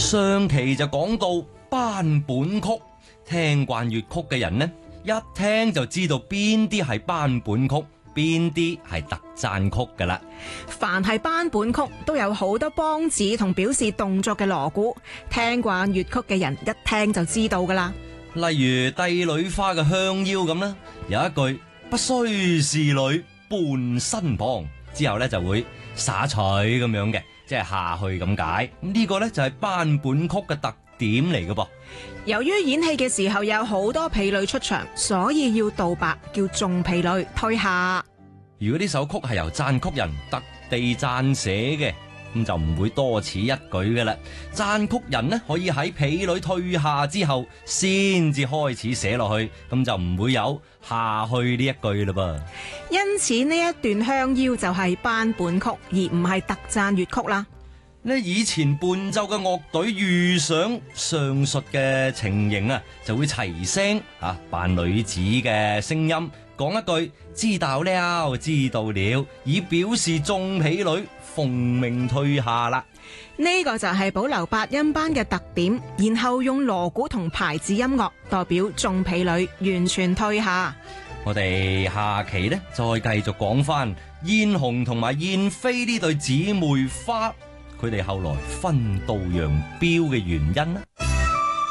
上期就講到班本曲，聽慣粵曲嘅人呢，一聽就知道邊啲係班本曲，邊啲係特讚曲噶啦。 凡係班本曲都有好多梆子同表示動作嘅鑼鼓，聽慣粵曲嘅人一聽就知道噶啦。 例如帝女花嘅香腰咁啦，有一句不須是女伴身旁，之後咧就會灑取咁樣嘅，即係下去咁解。呢個咧就係班本曲嘅特點嚟嘅噃。 由於演戲嘅時候有好多婢女出場，所以要道白叫眾婢女退下。 如果呢首曲係由讚曲人特地撰寫嘅，咁就唔會多此一舉嘅啦。讚曲人呢，可以喺婢女退下之後先至開始寫落去，咁就唔會有下去呢一句啦噃。 因此呢一段香腰就係班本曲，而唔係特讚粵曲啦。 呢以前伴奏嘅樂隊遇上上述嘅情形啊，就會齊聲扮女子嘅聲音，講一句知道了，知道了，以表示眾婢女奉命退下啦。 呢個就係保留八音班嘅特點，然後用鑼鼓同牌子音樂代表眾婢女完全退下。 我哋下期呢再繼續講翻燕紅同埋燕飛呢對姊妹花，佢哋後來分道揚鑣嘅原因啦。